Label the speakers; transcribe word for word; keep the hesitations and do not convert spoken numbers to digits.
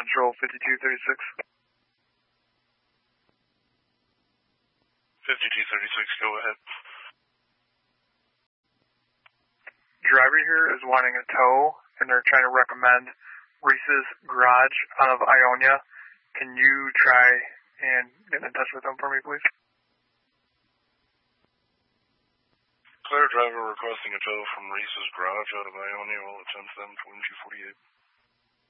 Speaker 1: Central fifty-two thirty-six.
Speaker 2: fifty-two thirty-six, go ahead.
Speaker 1: Driver here is wanting a tow, and they're trying to recommend Reese's Garage out of Ionia. Can you try and get in touch with them for me, please?
Speaker 2: Clear driver requesting a tow from Reese's Garage out of Ionia. Will attempt them, Wind two forty-eight.